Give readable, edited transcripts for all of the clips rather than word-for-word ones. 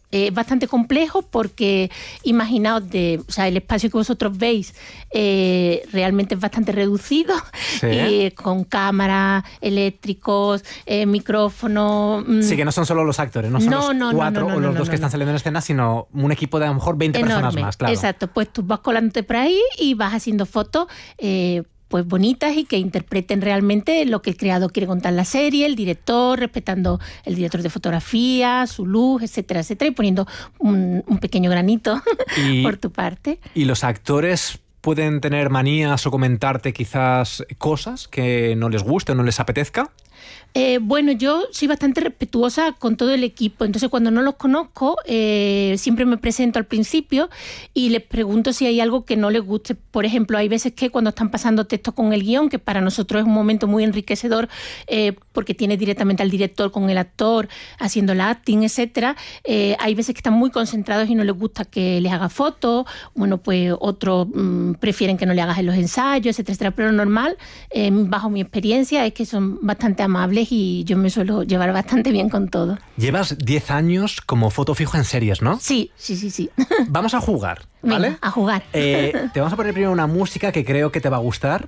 bastante complejo porque imaginaos el espacio que vosotros veis realmente es bastante reducido, sí. Con cámaras, eléctricos, micrófonos. Sí, que no son solo los actores, no son los cuatro o los dos que están saliendo en escena, sino un equipo de a lo mejor 20 enorme, personas más, claro. Exacto, pues tú vas colándote por ahí y vas haciendo fotos pues bonitas y que interpreten realmente lo que el creador quiere contar en la serie, el director, respetando el director de fotografía, su luz, etcétera, etcétera, y poniendo un pequeño granito por tu parte. ¿Y los actores pueden tener manías o comentarte quizás cosas que no les guste o no les apetezca? Bueno, yo soy bastante respetuosa con todo el equipo, entonces cuando no los conozco siempre me presento al principio y les pregunto si hay algo que no les guste. Por ejemplo, hay veces que cuando están pasando textos con el guión, que para nosotros es un momento muy enriquecedor porque tiene directamente al director con el actor haciendo el acting, etcétera, hay veces que están muy concentrados y no les gusta que les haga fotos, bueno, pues otros prefieren que no le hagas en los ensayos, etcétera, etcétera, pero lo normal, bajo mi experiencia, es que son bastante amables y yo me suelo llevar bastante bien con todo. Llevas 10 años como foto fijo en series, ¿no? Sí. Vamos a jugar, ¿vale? Venga, a jugar. Te vamos a poner primero una música que creo que te va a gustar.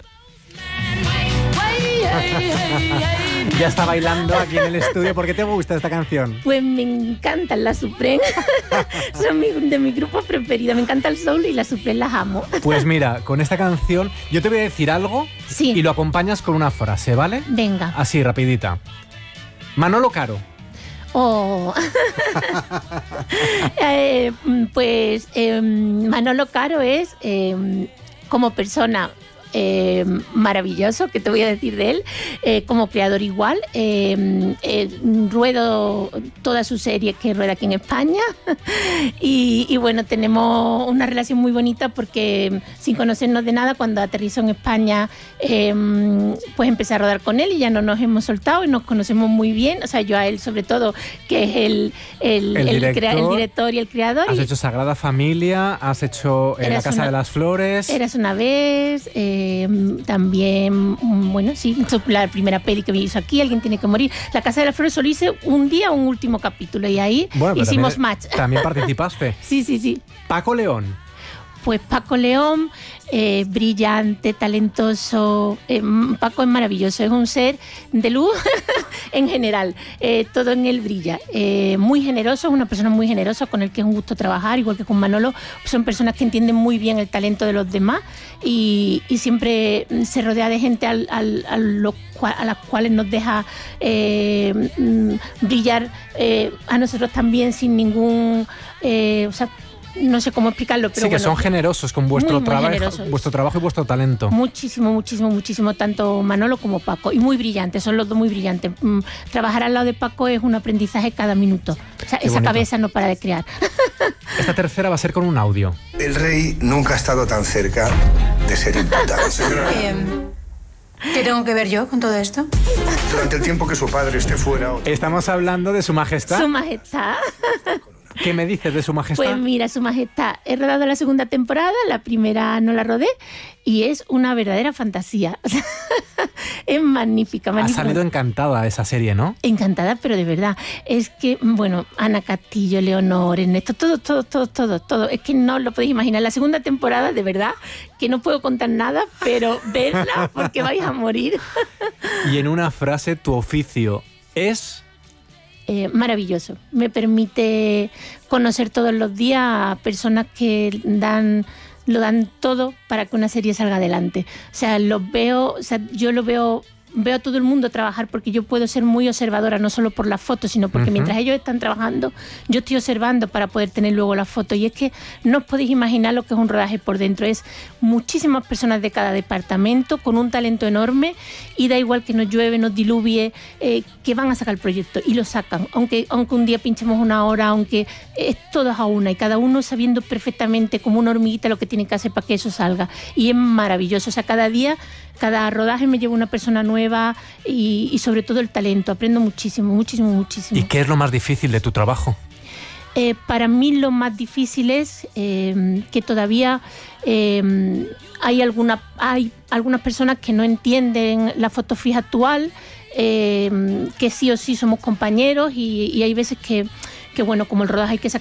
Ya está bailando aquí en el estudio. ¿Por qué te gusta esta canción? Pues me encantan las Supreme. Son de mi grupo preferido. Me encanta el soul y las Supreme las amo. Pues mira, con esta canción yo te voy a decir algo y lo acompañas con una frase, ¿vale? Venga. Así, rapidita. Manolo Caro. Oh. Manolo Caro es como persona maravilloso, que te voy a decir de él, como creador igual. Ruedo todas sus series que rueda aquí en España y bueno, tenemos una relación muy bonita porque sin conocernos de nada, cuando aterrizó en España pues empecé a rodar con él y ya no nos hemos soltado y nos conocemos muy bien, o sea, yo a él sobre todo, que es el director y el creador. Has hecho Sagrada Familia, has hecho La Casa de las Flores. Eras una vez, también, bueno, sí, la primera peli que me hizo aquí, Alguien tiene que morir. La Casa de las Flores solo hice un día un último capítulo y ahí hicimos match. También participaste. Sí. Paco León. Pues Paco León, brillante, talentoso. Paco es maravilloso, es un ser de luz en general. Todo en él brilla. Muy generoso, es una persona muy generosa con el que es un gusto trabajar, igual que con Manolo. Son personas que entienden muy bien el talento de los demás y siempre se rodea de gente a las cuales nos deja brillar a nosotros también sin ningún... no sé cómo explicarlo, pero sí, que son generosos con vuestro trabajo y vuestro talento. Muchísimo, tanto Manolo como Paco. Y muy brillantes, son los dos muy brillantes. Trabajar al lado de Paco es un aprendizaje cada minuto. O sea, esa cabeza no para de crear. Esta tercera va a ser con un audio. El rey nunca ha estado tan cerca de ser imputado. ¿Qué tengo que ver yo con todo esto? Durante el tiempo que su padre esté fuera... Estamos hablando de Su Majestad. Su Majestad. ¿Qué me dices de Su Majestad? Pues mira, Su Majestad, he rodado la segunda temporada, la primera no la rodé y es una verdadera fantasía. Es magnífica. Ha salido encantada esa serie, ¿no? Encantada, pero de verdad. Es que, bueno, Ana Castillo, Leonor, Ernesto, todo. Es que no lo podéis imaginar. La segunda temporada, de verdad, que no puedo contar nada, pero verla porque vais a morir. Y en una frase, tu oficio es... maravilloso. Me permite conocer todos los días a personas que lo dan todo para que una serie salga adelante. O sea, yo lo veo a todo el mundo trabajar porque yo puedo ser muy observadora, no solo por las fotos, sino porque mientras ellos están trabajando, yo estoy observando para poder tener luego las fotos. Y es que no os podéis imaginar lo que es un rodaje por dentro. Es muchísimas personas de cada departamento con un talento enorme y da igual que nos llueve, nos diluvie, que van a sacar el proyecto y lo sacan. Aunque un día pinchemos una hora, aunque es todos a una y cada uno sabiendo perfectamente como una hormiguita lo que tiene que hacer para que eso salga. Y es maravilloso. O sea, cada día, cada rodaje me lleva una persona nueva y sobre todo el talento. Aprendo muchísimo. ¿Y qué es lo más difícil de tu trabajo? Para mí lo más difícil es que todavía hay algunas personas que no entienden la foto fija actual, que sí o sí somos compañeros y hay veces que bueno, como el rodaje hay que sacar